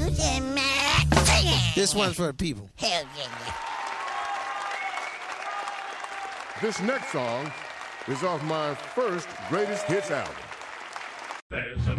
This one's for the people. Hell yeah. This next song is off my first greatest hits album. There's a